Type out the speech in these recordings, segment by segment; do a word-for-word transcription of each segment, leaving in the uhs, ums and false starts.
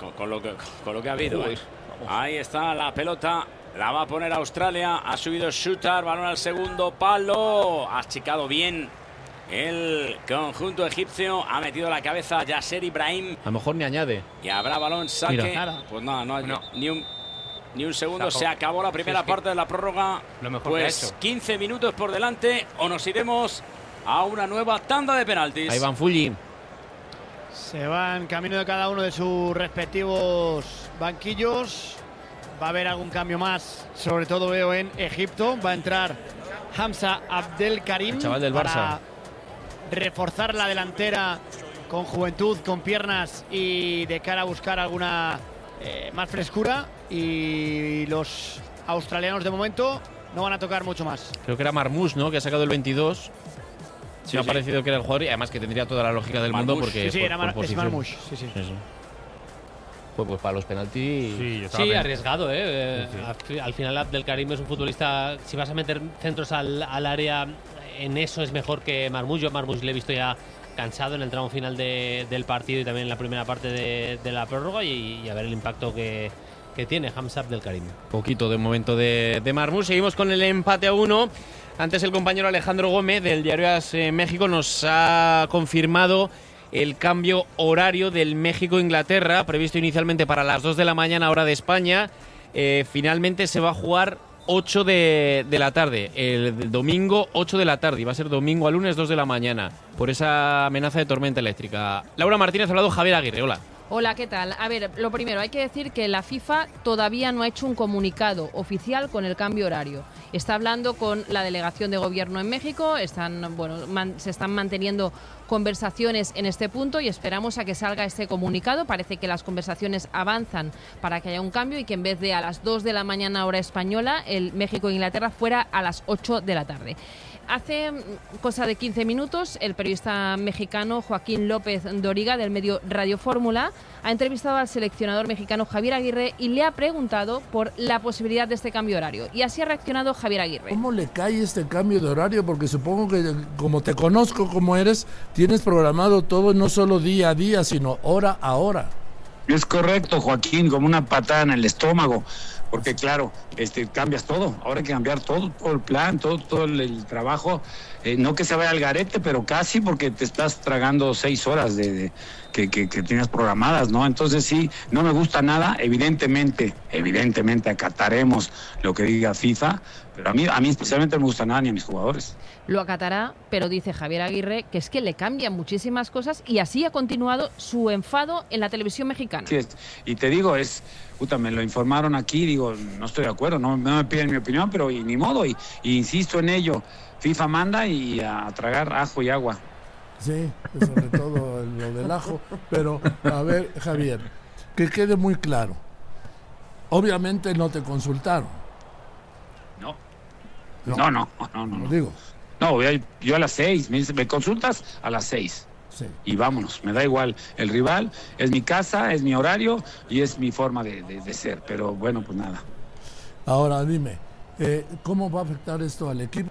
con, con, lo, que, con lo que ha habido. ¿eh? Ahí está la pelota. La va a poner Australia. Ha subido Shooter. Balón al segundo palo. Ha achicado bien el conjunto egipcio. Ha metido la cabeza Yasser Ibrahim. A lo mejor ni añade. Y habrá balón saque. Mira. Pues nada, no, no. Ni, un, ni un segundo. Se acabó la primera sí, sí. parte de la prórroga. Lo mejor pues que ha hecho. quince minutos por delante. O nos iremos a una nueva tanda de penaltis. Ahí van Fulli. Se van camino de cada uno de sus respectivos banquillos. Va a haber algún cambio más, sobre todo veo en Egipto. Va a entrar Hamza Abdelkarim, el chaval del para Barça, reforzar la delantera con juventud, con piernas y de cara a buscar alguna eh, más frescura. Y los australianos de momento no van a tocar mucho más. Creo que era Marmoush, ¿no? Que ha sacado el veintidós. Sí, me ha sí. parecido que era el jugador y además que tendría toda la lógica del Marmoush. mundo porque Sí, sí, por, era por Mar- es posición. Marmoush. Sí, sí. Sí, sí. Pues, pues para los penaltis. Sí, yo estaba Sí, pen- arriesgado, ¿eh? Eh, Sí, sí. Al, fi- al final Abdelkarim es un futbolista, si vas a meter centros al, al área, en eso es mejor que Marmoush. Yo Marmoush le he visto ya cansado en el tramo final de- del partido y también en la primera parte de, de la prórroga y, y a ver el impacto que, que tiene Hamza Abdelkarim. Poquito de momento de, de Marmoush. Seguimos con el empate a uno. Antes el compañero Alejandro Gómez del Diario AS eh, México nos ha confirmado el cambio horario del México-Inglaterra, previsto inicialmente para las dos de la mañana, hora de España. Eh, finalmente se va a jugar ocho de, de la tarde, el domingo ocho de la tarde, y va a ser domingo a lunes dos de la mañana, por esa amenaza de tormenta eléctrica. Laura Martínez ha hablado Javier Aguirre, hola. Hola, ¿qué tal? A ver, lo primero, hay que decir que la FIFA todavía no ha hecho un comunicado oficial con el cambio horario. Está hablando con la delegación de gobierno en México, están, bueno, man, se están manteniendo conversaciones en este punto y esperamos a que salga este comunicado. Parece que las conversaciones avanzan para que haya un cambio y que en vez de a las dos de la mañana hora española, el México-Inglaterra fuera a las ocho de la tarde. Hace cosa de quince minutos, el periodista mexicano Joaquín López Doriga, del medio Radio Fórmula, ha entrevistado al seleccionador mexicano Javier Aguirre y le ha preguntado por la posibilidad de este cambio horario. Y así ha reaccionado Javier Aguirre. ¿Cómo le cae este cambio de horario? Porque supongo que, como te conozco como eres, tienes programado todo no solo día a día, sino hora a hora. Es correcto, Joaquín, como una patada en el estómago, porque claro, este cambias todo, ahora hay que cambiar todo, todo el plan, todo, todo el, el trabajo, eh, no que se vaya al garete, pero casi, porque te estás tragando seis horas de, de que, que, que tienes programadas, ¿no? Entonces sí, no me gusta nada, evidentemente, evidentemente acataremos lo que diga FIFA, pero a mí, a mí especialmente no me gusta nada ni a mis jugadores. Lo acatará, pero dice Javier Aguirre que es que le cambian muchísimas cosas y así ha continuado su enfado en la televisión mexicana. Sí, es, y te digo, es, puta, me lo informaron aquí, digo, no estoy de acuerdo, no, no me piden mi opinión, pero y, ni modo, y, y insisto en ello, FIFA manda y a tragar ajo y agua. Sí, sobre todo lo del ajo, pero a ver, Javier, que quede muy claro, obviamente no te consultaron. No, No, no, no, no, no. Lo no. digo, No, voy a- yo a las seis, me dice, ¿me consultas? A las seis. sí. Y vámonos, me da igual. El rival es mi casa, es mi horario y es mi forma de, de, de ser. Pero bueno, pues nada. Ahora dime, eh, ¿cómo va a afectar esto al equipo?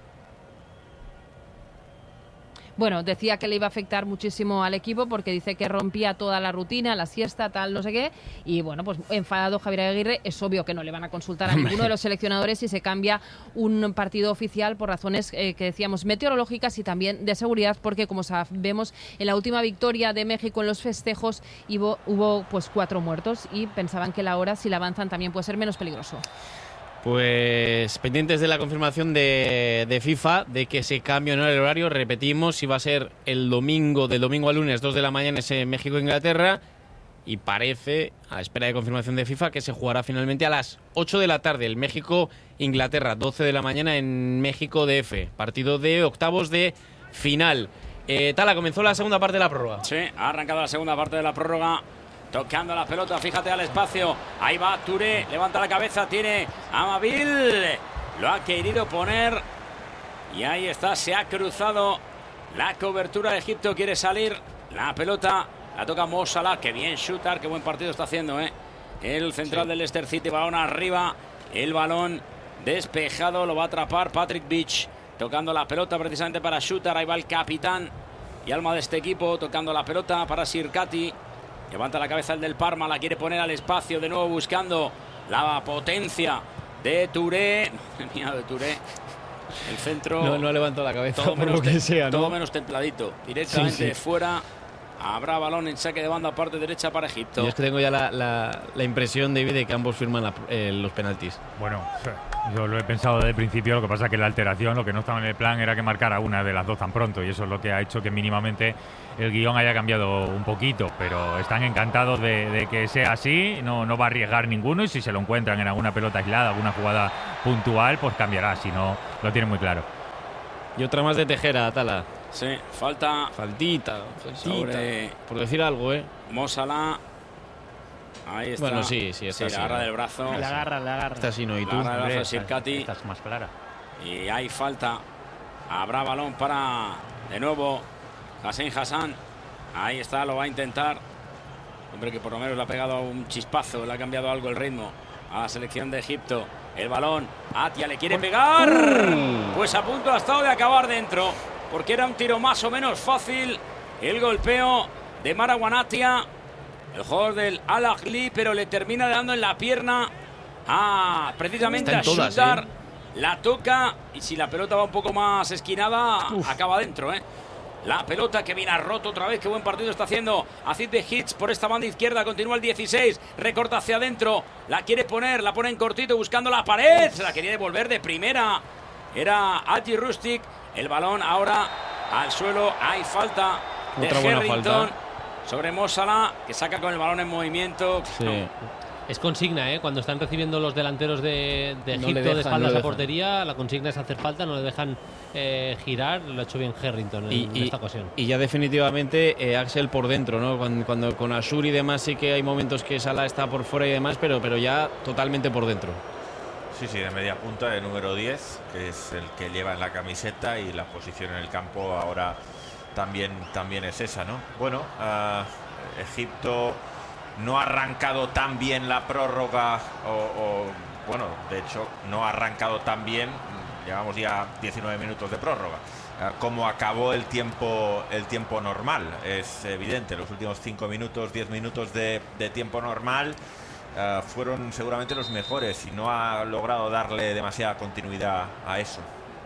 Bueno, decía que le iba a afectar muchísimo al equipo porque dice que rompía toda la rutina, la siesta, tal, no sé qué. Y bueno, pues enfadado Javier Aguirre, es obvio que no le van a consultar a ninguno de los seleccionadores si se cambia un partido oficial por razones eh, que decíamos meteorológicas y también de seguridad, porque como sabemos, en la última victoria de México en los festejos hubo, hubo pues cuatro muertos y pensaban que la hora, si la avanzan, también puede ser menos peligroso. Pues pendientes de la confirmación de, de FIFA de que se cambie o no el horario. Repetimos, si va a ser el domingo, del domingo al lunes, dos de la mañana, ese México-Inglaterra. Y parece, a la espera de confirmación de FIFA, que se jugará finalmente a las ocho de la tarde. El México-Inglaterra, doce de la mañana en México D F. Partido de octavos de final. Eh, Tala, comenzó la segunda parte de la prórroga. Sí, ha arrancado la segunda parte de la prórroga. Tocando la pelota, fíjate al espacio. Ahí va Touré, levanta la cabeza, tiene a Amabil. Lo ha querido poner. Y ahí está, se ha cruzado la cobertura de Egipto. Quiere salir la pelota. La toca Mo Salah. Qué bien Shooter, qué buen partido está haciendo, ¿eh? El central sí. del Leicester City, balón arriba. El balón despejado, lo va a atrapar Patrick Beach. Tocando la pelota precisamente para Shooter. Ahí va el capitán y alma de este equipo. Tocando la pelota para Sirkati. Levanta la cabeza el del Parma, la quiere poner al espacio, de nuevo buscando la potencia de Touré. Madre mía, de Touré. El centro. No, no ha levantado la cabeza, todo por menos lo que te- sea, ¿no? Todo menos templadito. Directamente Sí, sí. fuera. Habrá balón en saque de banda, parte derecha para Egipto. Yo es que tengo ya la, la, la impresión, David, de que ambos firman la- eh, los penaltis. Bueno, yo lo he pensado desde el principio, lo que pasa es que la alteración, lo que no estaba en el plan era que marcara una de las dos tan pronto, y eso es lo que ha hecho que mínimamente el guión haya cambiado un poquito, pero están encantados de, de que sea así, no, no va a arriesgar ninguno, y si se lo encuentran en alguna pelota aislada, alguna jugada puntual, pues cambiará, si no, lo tiene muy claro. Y otra más de Tejera, Tala. Sí, falta Faltita, faltita. sobre Por decir algo, ¿eh? Mo Salah. Ahí está. Bueno, sí, sí, está Sí, así, la agarra ¿no? del brazo. La agarra, la agarra. Está así, ¿no? ¿Y La tú? agarra del brazo de Hombre, Sirkati. esta es más clara. Y hay falta. Habrá balón para, de nuevo, Hassan Hassan. Ahí está, lo va a intentar. Hombre, que por lo menos le ha pegado un chispazo, le ha cambiado algo el ritmo a la selección de Egipto. El balón, Atia le quiere pegar. Pues a punto ha estado de acabar dentro, porque era un tiro más o menos fácil. El golpeo de Marwan Atia, el jugador del Al Ahly, pero le termina dando en la pierna a precisamente Está a en todas, Shootar. ¿eh? La toca y si la pelota va un poco más esquinada, acaba dentro, ¿eh? La pelota que viene a roto otra vez. Qué buen partido está haciendo Acid de Hits por esta banda izquierda. Continúa el dieciséis. Recorta hacia adentro. La quiere poner. La pone en cortito buscando la pared. Se la quería devolver de primera. Era Ati Rustic. El balón ahora al suelo. Hay falta de Otra buena Harrington falta. sobre Mo Salah, que saca con el balón en movimiento. Sí. No. Es consigna, ¿eh? Cuando están recibiendo los delanteros de, de No Egipto le dejan, de espaldas no le a dejan. portería, la consigna es hacer falta, no le dejan eh, girar. Lo ha hecho bien Harrington en, Y, en y- esta ocasión. y ya definitivamente eh, Axel por dentro, ¿no? Cuando, cuando con Ashur y demás sí que hay momentos que Salah está por fuera y demás, pero, pero ya totalmente por dentro. Sí, sí, de media punta, de número diez, que es el que lleva en la camiseta, y la posición en el campo ahora también, también es esa, ¿no? Bueno, ah, Egipto no ha arrancado tan bien la prórroga, o, o, bueno, de hecho, no ha arrancado tan bien, llevamos ya diecinueve minutos de prórroga, ah, como acabó el tiempo, el tiempo normal. Es evidente, los últimos cinco minutos, diez minutos de, de tiempo normal Uh, fueron seguramente los mejores, y no ha logrado darle demasiada continuidad a eso.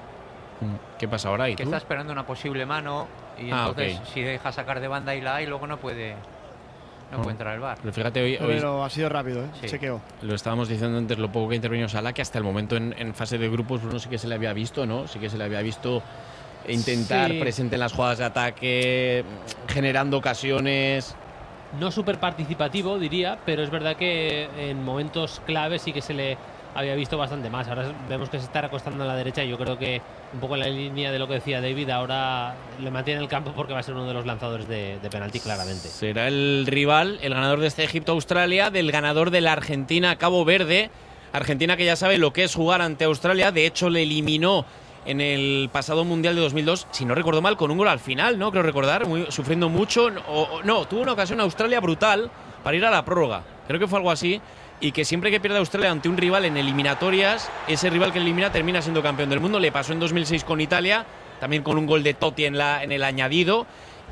¿Qué pasa ahora? ¿Y Que tú? está esperando una posible mano, y Ah, entonces ok. si deja sacar de banda y la hay, luego no puede no puede entrar el V A R. Pero fíjate, hoy, hoy Pero ha sido rápido, ¿eh? Sí. Chequeo. lo estábamos diciendo antes, lo poco que intervino Salah, que hasta el momento en, en fase de grupos uno sí que se le había visto, ¿no? Sí que se le había visto intentar Sí. presente en las jugadas de ataque, generando ocasiones. No súper participativo, diría, pero es verdad que en momentos claves sí que se le había visto bastante más. Ahora vemos que se está recostando a la derecha, y yo creo que un poco en la línea de lo que decía David, ahora le mantiene en el campo porque va a ser uno de los lanzadores de, de penalti, claramente. Será el rival, el ganador de este Egipto-Australia, del ganador de la Argentina-Cabo Verde. Argentina que ya sabe lo que es jugar ante Australia, de hecho le eliminó en el pasado Mundial de dos mil dos, si no recuerdo mal, con un gol al final, ¿no? Creo recordar, muy, sufriendo mucho. O, o- no, tuvo una ocasión Australia brutal para ir a la prórroga. Creo que fue algo así. Y que siempre que pierde Australia ante un rival en eliminatorias, ese rival que elimina termina siendo campeón del mundo. Le pasó en dos mil seis con Italia, también con un gol de Totti en, la, en el añadido.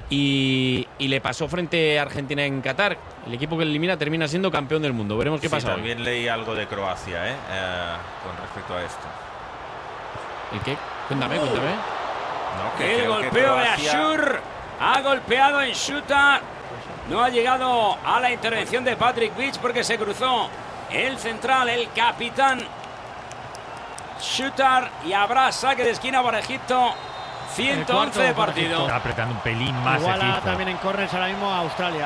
Y, y le pasó frente a Argentina en Qatar. El equipo que le elimina termina siendo campeón del mundo. Veremos qué Sí, pasa hoy. también leí algo de Croacia, ¿eh? Eh, con respecto a esto. ¿El qué? Cuéntame, cuéntame. No, que El creo que golpeo de Croacia- Ashur. Ha golpeado en Shooter. No ha llegado a la intervención de Patrick Beach porque se cruzó el central, el capitán Shooter. Y habrá saque de esquina para Egipto. ciento once de partido. Está apretando un pelín más Iguala Egipto. también en corners ahora mismo a Australia.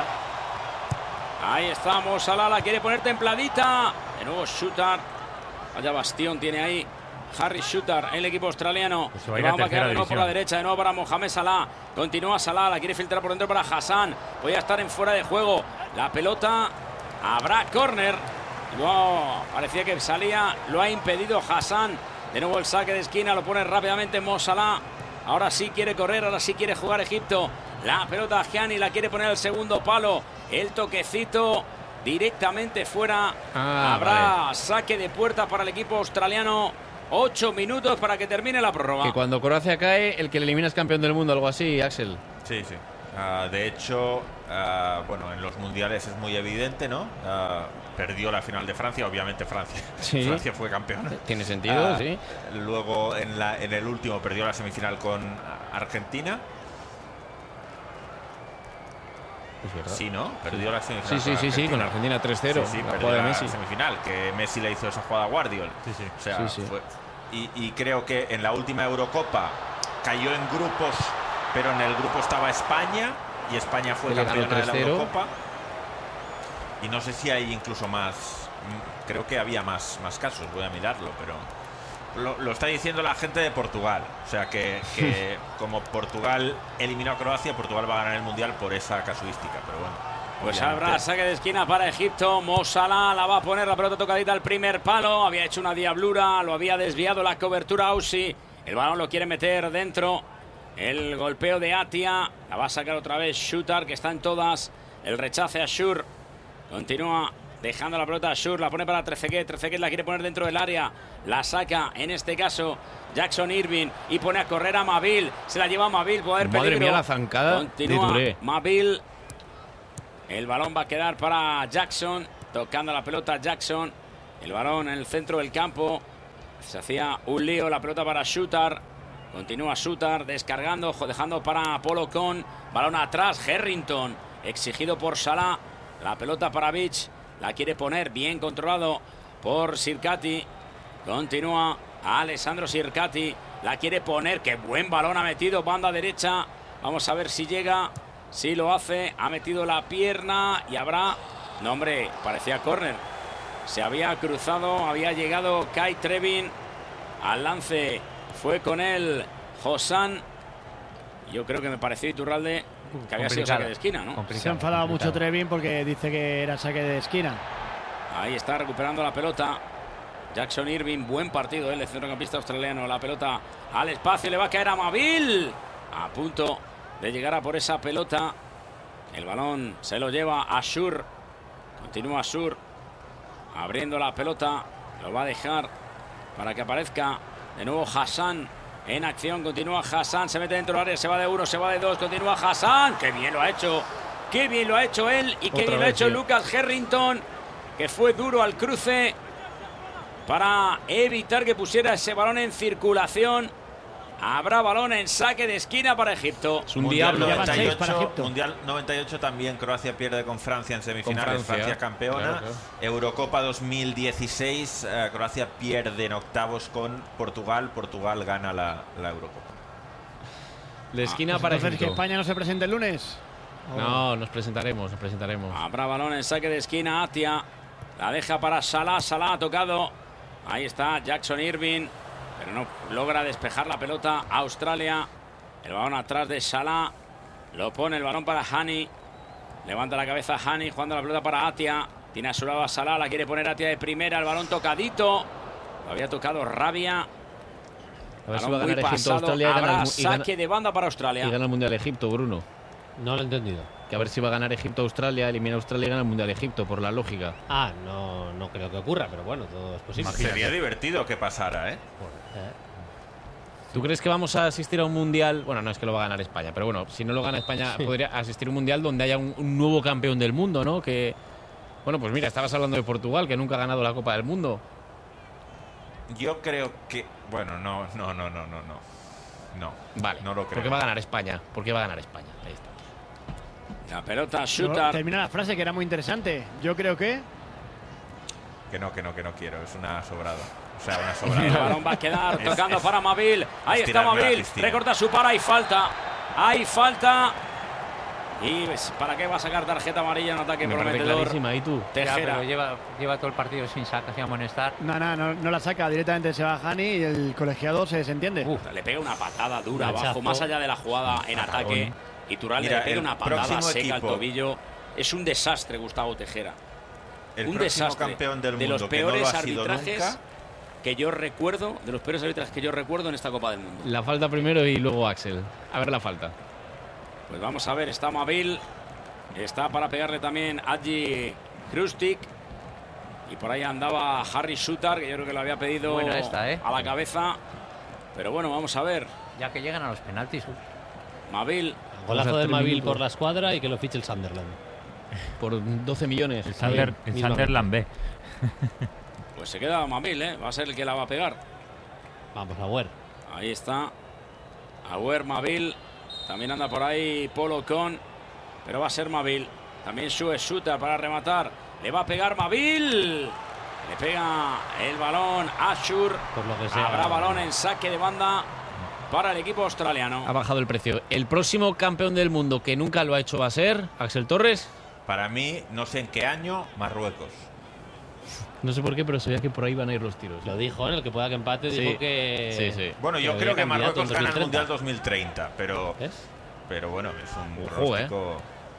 Ahí estamos, Salah la quiere poner templadita. De nuevo Shooter. Vaya bastión tiene ahí Harry Shooter, el equipo australiano. Pues se va a El ir a balón va a quedar tercera de nuevo por la división. derecha, de nuevo para Mohamed Salah. Continúa Salah, la quiere filtrar por dentro para Hassan. Puede estar en fuera de juego. La pelota, habrá córner. Wow, parecía que salía, lo ha impedido Hassan. De nuevo el saque de esquina, lo pone rápidamente Mo Salah. Ahora sí quiere correr, ahora sí quiere jugar Egipto. La pelota Gianni la quiere poner al segundo palo. El toquecito directamente fuera. Ah, Habrá vale. saque de puerta para el equipo australiano. Ocho minutos para que termine la prórroga. Que cuando Croacia cae, el que le elimina es campeón del mundo, algo así, Axel. Sí, sí. Uh, de hecho, uh, bueno, en los mundiales es muy evidente, ¿no? Uh, perdió la final de Francia, obviamente Francia. Sí. Francia fue campeona. Tiene sentido, Uh, sí. Luego en, la, en el último perdió la semifinal con Argentina. Es verdad. Sí, ¿no? Perdió la semifinal. Sí, sí, sí, sí, con Argentina tres cero. Sí, sí, la perdió jugada de la Messi. semifinal, que Messi le hizo esa jugada a Guardiola. Sí, sí. O sea, Sí, sí. fue- y, y creo que en la última Eurocopa cayó en grupos, pero en el grupo estaba España y España fue Que le ganó campeona de la tres cero. Eurocopa. Y no sé si hay incluso más, mm, creo que había más, más casos, voy a mirarlo, pero lo, lo está diciendo la gente de Portugal. O sea que, que como Portugal eliminó a Croacia, Portugal va a ganar el Mundial por esa casuística, pero bueno. Pues obviamente- habrá saque de esquina para Egipto. Mo Salah la va a poner, la pelota tocadita al primer palo. Había hecho una diablura, lo había desviado la cobertura Ausi. El balón lo quiere meter dentro. El golpeo de Atia. La va a sacar otra vez Shooter, que está en todas. El rechace a Shur. Continúa dejando la pelota a Shur. La pone para Trezeguet. Trezeguet la quiere poner dentro del área. La saca, en este caso, Jackson Irving. Y pone a correr a Mabil. Se la lleva a Mabil. Puede haber Madre peligro. mía, la zancada Continúa de Touré. Mabil. El balón va a quedar para Jackson. Tocando la pelota Jackson. El balón en el centro del campo. Se hacía un lío. La pelota para Shooter. Continúa Shooter descargando, jo- dejando para Polo Con. Balón atrás. Harrington. Exigido por Salah. La pelota para Beach. La quiere poner. Bien controlado por Sirkati. Continúa Alessandro Sirkati. La quiere poner. Qué buen balón ha metido. Banda derecha. Vamos a ver si llega. Sí lo hace. Ha metido la pierna. Y habrá. No, hombre. Parecía córner. Se había cruzado. Había llegado Kai Trevin. Al lance. Fue con él Josán. Yo creo que me pareció Iturralde que había sido saque de esquina, ¿no? Se ha enfadado mucho Trevin porque dice que era saque de esquina. Ahí está recuperando la pelota Jackson Irving, buen partido el centrocampista australiano. La pelota al espacio, le va a caer a Mabil. A punto de llegar a por esa pelota. El balón se lo lleva a Shur. Continúa Shur abriendo la pelota. Lo va a dejar para que aparezca de nuevo Hassan en acción. Continúa Hassan, se mete dentro del área, se va de uno, se va de dos. Continúa Hassan, qué bien lo ha hecho. Qué bien lo ha hecho él y qué Otra bien lo ha vez, hecho sí. Lucas Harrington, que fue duro al cruce para evitar que pusiera ese balón en circulación. Habrá balón en saque de esquina para Egipto. Es un Mundial diablo. Llevan seis noventa y ocho, para Egipto. Mundial noventa y ocho también Croacia pierde con Francia en semifinales, Con Francia, Francia, campeona. claro, claro. Eurocopa dos mil dieciséis, eh, Croacia pierde en octavos con Portugal, Portugal gana la, la Eurocopa. De esquina para Entonces, que Egipto. España no se presente el lunes. No, nos presentaremos, nos presentaremos. Habrá balón en saque de esquina. Atia la deja para Salah. Salah ha tocado. Ahí está Jackson Irving, pero no logra despejar la pelota. Australia. El balón atrás de Salah. Lo pone el balón para Hani. Levanta la cabeza Hani jugando la pelota para Atia. Tiene a su lado a Salah. La quiere poner Atia de primera. El balón tocadito. Lo había tocado Rabia. A ver si Balón va a muy ganar Egipto, pasado. Australia y gana, Habrá el mu- y gana- saque de banda para Australia. y gana el Mundial Egipto, Bruno. No lo he entendido. Que a ver si va a ganar Egipto, Australia, elimina a Australia y gana el Mundial Egipto, por la lógica. Ah, no, no creo que ocurra, pero bueno, todo es posible. Sería divertido que pasara, ¿eh? Eh, ¿Tú crees que vamos a asistir a un Mundial? Bueno, no es que lo va a ganar España, pero bueno, si no lo gana España, podría asistir a un Mundial donde haya un, un nuevo campeón del mundo, ¿no? Que, bueno, pues mira, estabas hablando de Portugal, que nunca ha ganado la Copa del Mundo. Yo creo que. Bueno, no, no, no, no, no, no. No. Vale, No lo creo. porque va a ganar España, porque va a ganar España. Ahí está. La pelota No, Shooter. termina la frase que era muy interesante. Yo creo que. Que no, que no, que no quiero. Es una sobrada. O sea, una El sobrada. balón va a quedar Es- tocando es- para Mabil. Ahí es está tirarme a la Mabil. piscina. Recorta su para. Hay falta. Hay falta. Y ves, ¿para qué va a sacar tarjeta amarilla en ataque Me parece prometedor? clarísima, ¿y tú? Ya, Tejera. pero lleva, lleva todo el partido sin saca, sin amonestar. No, no, no, no la saca. Directamente se va a Hani y el colegiado se desentiende. Le pega una patada dura Un abajo, hachazo. más allá de la jugada en ataque. Y Turral le Mira, pega el una patada próximo seca al equipo- tobillo. Es un desastre, Gustavo Tejera. El un próximo desastre. campeón del de mundo los que no lo peores ha sido arbitrajes nunca. que yo recuerdo, de los peores arbitrajes que yo recuerdo en esta Copa del Mundo. La falta primero y luego Axel. A ver la falta. Pues vamos a ver, está Mabil. Está para pegarle también Adji Krustik. Y por ahí andaba Harry Shooter, que yo creo que lo había pedido Buena esta, ¿eh? a la cabeza. Pero bueno, vamos a ver. Ya que llegan a los penaltis. Mabil Golazo Vamos a de tres Mavil minutos. por la escuadra y que lo fiche el Sunderland. Por doce millones. El, Sander, el Mismamente. Sunderland B. Pues se queda Mavil, ¿eh? Va a ser el que la va a pegar. Vamos, Agüer. Ahí está. Agüer, Mavil. También anda por ahí Polo Con. Pero va a ser Mavil. También sube Suta para rematar. Le va a pegar Mavil. Le pega el balón a Ashur. Por lo que sea. Habrá balón en saque de banda para el equipo australiano. Ha bajado el precio. El próximo campeón del mundo que nunca lo ha hecho va a ser Axel Torres. Para mí, no sé en qué año, Marruecos. No sé por qué, pero sabía que por ahí van a ir los tiros. Lo dijo en el que pueda que empate, Sí. dijo que. Sí, sí. Bueno, yo que creo había que candidato Marruecos en gana el 2030. Mundial dos mil treinta, pero, ¿Ves? pero bueno, es un Ojo, pronóstico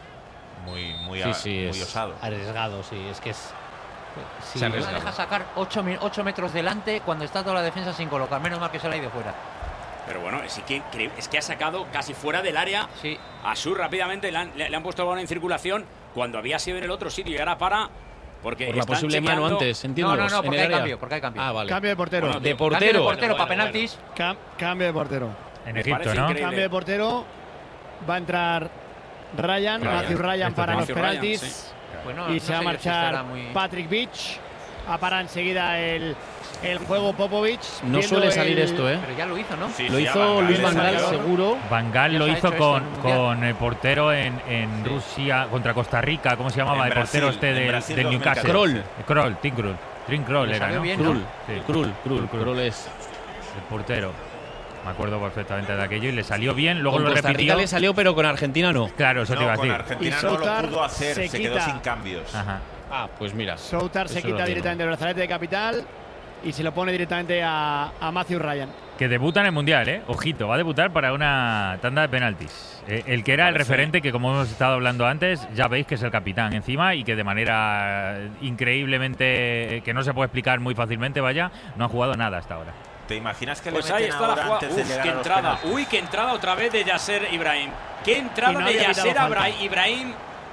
muy, muy, Sí, a- sí, muy es osado. Arriesgado, sí. Es que es. Sí, Se No arriesga. la deja sacar ocho metros delante cuando está toda la defensa sin colocar. Menos mal que se la ha ido fuera. Pero bueno, es que, increíble, es que ha sacado casi fuera del área Sí. a Ashur rápidamente. Le han, le- le han puesto el balón en circulación cuando había sido en el otro sitio y ahora para. Porque Por la están posible mano chequeando- antes, entiendo. No, no, no, en porque el hay área. cambio, porque hay cambio. Ah, vale. Cambio de portero. Bueno, De Cambio de portero. portero para Bueno, bueno, penaltis. Cam- cambio de portero. En Me Egipto, parece ¿no? increíble. Cambio de portero. Va a entrar Ryan, Ryan. Matthew Ryan Esto para los Matthew Ryan, penaltis. sí. Bueno, Y no se sé va a yo si estará marchar muy- Patrick Beach. A parar enseguida el, el juego Popovic. No viendo suele salir el- esto, ¿eh? Pero ya lo hizo, ¿no? Sí, Lo sí, hizo Van Gaal Luis es Van Gaal, ganador. seguro. Van Gaal Ya lo se ha hizo hecho esto con, en un mundial. con el portero en, en Rusia contra Costa Rica. ¿Cómo se llamaba? En el portero Brasil, este en del, Brasil del Newcastle. dos mil Kroll. Kroll, Tim Kroll. Tim Kroll Le era, salió ¿no? bien, Krul. Sí. Krul, Krul, Krul. Krul es. El portero. Me acuerdo perfectamente de aquello y le salió bien. Luego Con lo Costa repitió. Rica le salió, pero con Argentina no. Claro, eso te No, iba a con decir. Argentina Y no lo Soutar pudo hacer, se se, quedó quita. sin cambios. Ajá. Ah, pues mira. Soutar se Eso lo quita tiene. directamente el brazalete de capital y se lo pone directamente a, a Matthew Ryan. Que debuta en el Mundial, ¿eh? Ojito, va a debutar para una tanda de penaltis. Eh, el que era el Parece- referente, que como hemos estado hablando antes, ya veis que es el capitán encima y que de manera increíblemente, eh, que no se puede explicar muy fácilmente, vaya, no ha jugado nada hasta ahora. ¿Te imaginas que Pues le ahí meten está la ahora jugada. antes de Uf, llegar qué a los entrada. penaltis? Uy, qué entrada otra vez de Yasser Ibrahim. Qué entrada Y no de había pitado Yasser falta. Abra- Ibrahim.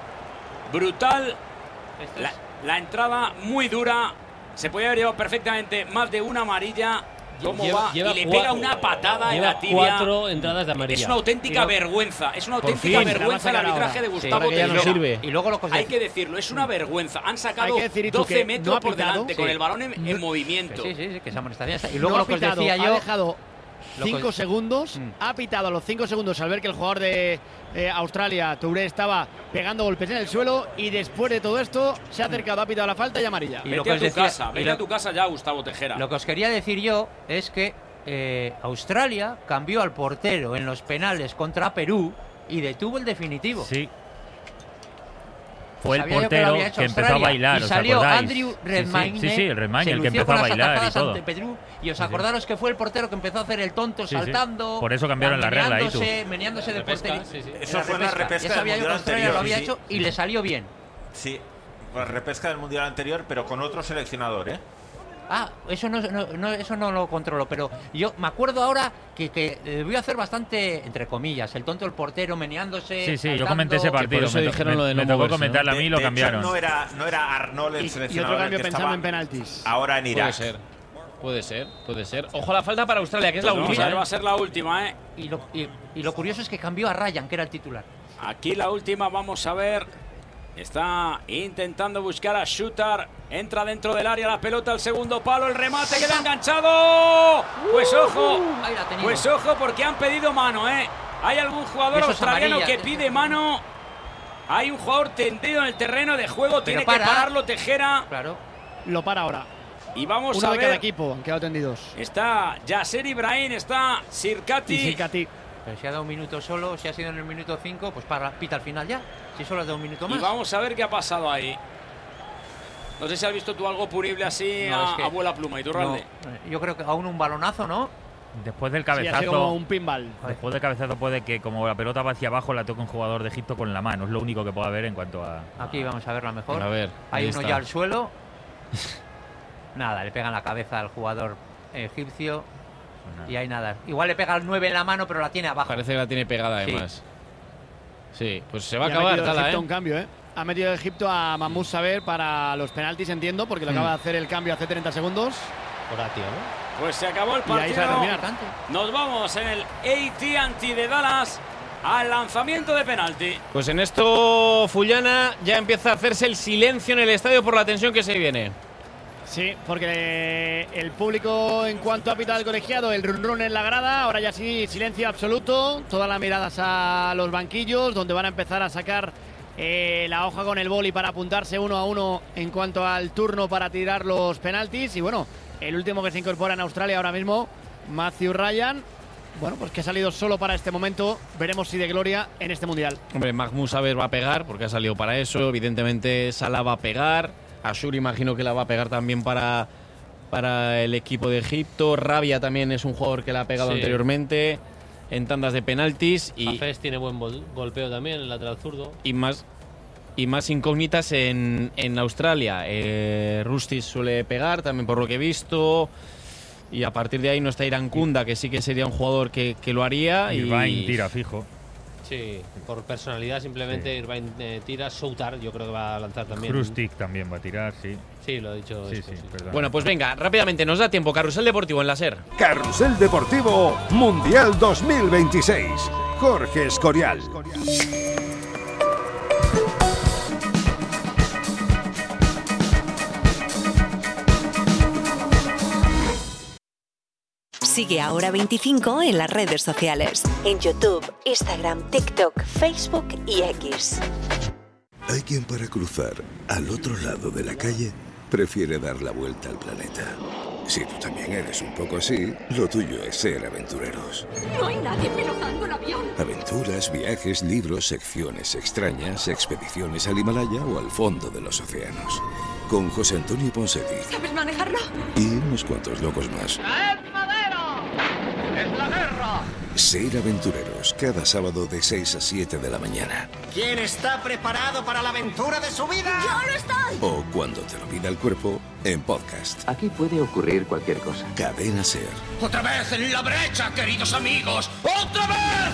Brutal. Esto La, es- la entrada muy dura. Se podía haber llevado perfectamente más de una amarilla. ¿Cómo Lleva- va? lleva y le cua- pega una patada en Lleva la tibia. cuatro entradas de amarilla. Es una auténtica Y no- vergüenza. Es una Por auténtica fin. vergüenza el La van a sacar arbitraje de ahora. Sí, Gustavo ahora que ya no Teixeira. sirve. Y luego lo que os Hay decía- que decirlo, es una vergüenza. Han sacado Hay que decir, y tú, doce que metros no ha por pitado. delante con Sí. el balón en, en movimiento. Sí, sí, sí, que esa amonestación está. Y Y luego luego lo que os decía ha yo. dejado lo que- cinco segundos, Mm. ha pitado a los cinco segundos al ver que el jugador de eh, Australia, Touré, estaba pegando golpes en el suelo y después de todo esto se ha acercado, ha pitado la falta y amarilla. Y Vete lo que a os tu decía- casa, y vete lo- a tu casa ya, Gustavo Tejera. Lo que os quería decir yo es que eh, Australia cambió al portero en los penales contra Perú y detuvo el definitivo. Sí. Fue el Sabía yo que lo portero había que, hecho empezó a Australia. bailar, Y ¿os salió acordáis? Andrew Sí, sí, Redmayne, Sí, sí, el Redmayne, se el que lució empezó a con las bailar y atajadas todo. ante Perú, y os Sí, sí. acordaros que fue el portero que empezó a hacer el tonto, Sí, sí. saltando, Por eso cambiaron la regla ahí, tú. meneándose- meneándose de Repesca, portería. sí, sí. Eso fue en la repesca Ya sabía del yo que Mundial Australia lo anterior, había sí, hecho sí. y le salió bien. Sí, la repesca del Mundial anterior, pero con otro seleccionador, ¿eh? Ah, eso no, no- no- eso no lo controlo, pero yo me acuerdo ahora que, que debió hacer bastante, entre comillas, el tonto el portero meneándose. Sí, sí, yo saltando. comenté ese partido. eso me, to- dijeron me- lo de me no tocó moverse, comentarlo ¿no? a mí y De- lo de hecho, cambiaron. no era, no era Arnold el Y, y seleccionador. otro el cambio que pensando estaba en penaltis. ahora en Puede Irak. ser. Puede ser, puede ser. Ojo a la falta para Australia, que es la Pues vamos a última. ver, ¿eh? va a ser la última, ¿eh? Y lo, y- y lo curioso es que cambió a Ryan, que era el titular. Aquí la última, vamos a ver. Está intentando buscar a Shooter. Entra dentro del área la pelota al segundo palo. El remate queda enganchado. Pues ojo. Ahí la ha tenido. Pues ojo porque han pedido mano, ¿eh? Hay algún jugador Eso es australiano amarilla. que pide mano. Hay un jugador tendido en el terreno de juego. Tiene para. que pararlo Tejera. Claro. Lo para ahora. Y vamos Uno a de cada ver. equipo, han quedado tendidos. Está Yasser Ibrahim, está Y Sirkati. Sirkati. Pero si ha dado un minuto solo, si ha sido en el minuto cinco, pues para pita al final ya. Si solo ha dado un minuto Y más. vamos a ver qué ha pasado ahí. No sé si has visto tú algo punible así No, a, es que- a vuela pluma. ¿Y tú, No, Ralde? yo creo que aún un balonazo, ¿no? Después del Sí, ha sido como cabezazo. un pinball. Después del cabezazo puede que, como la pelota va hacia abajo, la toque un jugador de Egipto con la mano. Es lo único que puede haber en cuanto a. Aquí vamos a verla mejor. A ver, Hay ahí uno está. ya al suelo. Nada, le pega en la cabeza al jugador egipcio. Y hay nada. Igual le pega el nueve en la mano, pero la tiene abajo. Parece que la tiene pegada Sí. además. Sí, pues se va a Y ha acabar, metido Tala, Egipto ¿eh? un cambio, ¿eh? Ha metido Egipto a Mahmoud Saber para los penaltis, entiendo, porque lo Mm. acaba de hacer el cambio hace treinta segundos. Horatio, ¿no? Pues se acabó el Y ahí se va a partido. terminar. Nos vamos en el A T and T de Dallas. al lanzamiento de penalti. Pues en esto, Fullana, ya empieza a hacerse el silencio en el estadio por la tensión que se viene. Sí, porque el público, en cuanto ha pitado el colegiado, el run run en la grada, ahora ya sí, silencio absoluto, todas las miradas a los banquillos, donde van a empezar a sacar eh, la hoja con el boli para apuntarse uno a uno en cuanto al turno para tirar los penaltis. Y bueno, el último que se incorpora en Australia ahora mismo, Matthew Ryan, bueno, pues que ha salido solo para este momento, veremos si de gloria en este Mundial. Hombre, Mahmoud Saber va a pegar, porque ha salido para eso, evidentemente Salah va a pegar, Ashur imagino que la va a pegar también para, para el equipo de Egipto, Rabia también es un jugador que la ha pegado sí. anteriormente en tandas de penaltis. Y Hafez tiene buen golpeo también, el lateral zurdo. Y más, y más incógnitas en, en Australia. Eh, Rustis suele pegar también por lo que he visto. Y a partir de ahí no está Irán Kunda, que sí que sería un jugador que, que lo haría. Irvine y tira fijo. Sí, por personalidad simplemente sí. Irvine eh, tira. Soutar yo creo que va a lanzar también. Krustic también va a tirar, sí. Sí, lo he dicho. Sí, esto, sí, sí. Bueno, pues venga, rápidamente, nos da tiempo. Carrusel Deportivo en la SER. Carrusel Deportivo Mundial dos mil veintiséis. Jorge Escorial. Sigue a Hora veinticinco en las redes sociales. En YouTube, Instagram, TikTok, Facebook y X. Hay quien para cruzar al otro lado de la calle prefiere dar la vuelta al planeta. Si tú también eres un poco así, lo tuyo es ser aventureros. No hay nadie pilotando el avión. Aventuras, viajes, libros, secciones extrañas, expediciones al Himalaya o al fondo de los océanos. Con José Antonio Ponseti. ¿Sabes manejarlo? Y unos cuantos locos más. ¡Traed madera! ¡Es la guerra! Ser aventureros, cada sábado de seis a siete de la mañana. ¿Quién está preparado para la aventura de su vida? ¡Yo lo estoy! O cuando te lo pida el cuerpo, en podcast. Aquí puede ocurrir cualquier cosa. Cadena SER. ¡Otra vez en la brecha, queridos amigos! ¡Otra vez!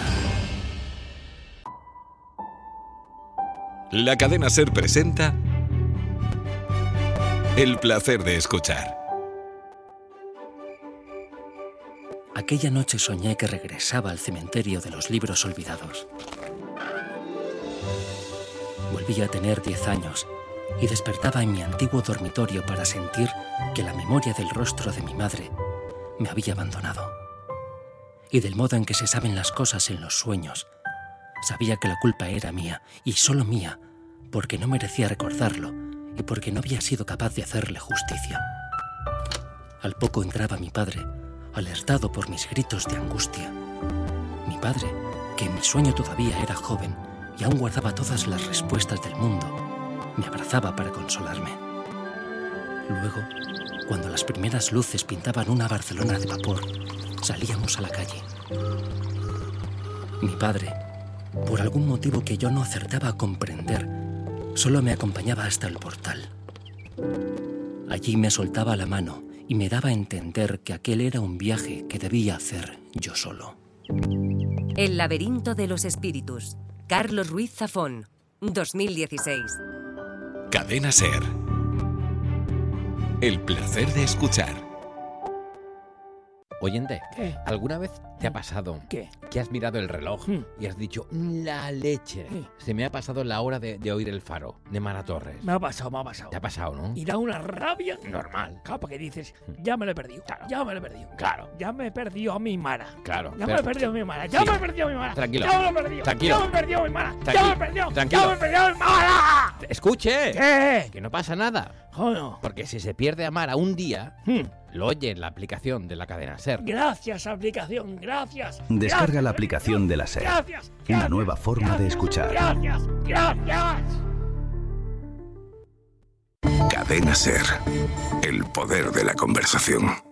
La Cadena SER presenta El placer de escuchar. Aquella noche soñé que regresaba al cementerio de los libros olvidados. Volví a tener diez años y despertaba en mi antiguo dormitorio para sentir que la memoria del rostro de mi madre me había abandonado. Y del modo en que se saben las cosas en los sueños, sabía que la culpa era mía y solo mía, porque no merecía recordarlo y porque no había sido capaz de hacerle justicia. Al poco entraba mi padre, alertado por mis gritos de angustia. Mi padre, que en mi sueño todavía era joven y aún guardaba todas las respuestas del mundo, me abrazaba para consolarme. Luego, cuando las primeras luces pintaban una Barcelona de vapor, salíamos a la calle. Mi padre, por algún motivo que yo no acertaba a comprender, solo me acompañaba hasta el portal. Allí me soltaba la mano y me daba a entender que aquel era un viaje que debía hacer yo solo. El laberinto de los espíritus. Carlos Ruiz Zafón, dos mil dieciséis. Cadena SER. El placer de escuchar. Oyente, ¿qué? ¿Alguna vez te ha pasado ¿Qué? que has mirado el reloj ¿Mm? y has dicho, la leche? ¿Qué? Se me ha pasado la hora de, de oír el faro de Mara Torres. Me ha pasado, me ha pasado. ¿Te ha pasado, no? Y da una rabia. Normal. Claro, porque dices, ya me lo he perdido. Claro. Ya me lo he perdido. Claro. Ya me he perdido a mi Mara. Claro. Ya me he perdido a mi Mara. Ya Sí. me he perdido a mi Mara. Tranquilo. Ya me lo he perdido. Tranquilo. Ya me he perdido a mi Mara. Ya Tranquilo. me he perdido. Tranquilo. Ya me he perdido a mi Mara. Escuche. ¿Qué? Que no pasa nada. Joder. Porque si se pierde a Mara un día, Hmm. lo oye en la aplicación de la cadena SER. Gracias, aplicación. Gracias. Descarga Gracias. la aplicación de la SER. Gracias. Una Gracias. nueva forma de escuchar. Gracias. Gracias. Cadena SER. El poder de la conversación.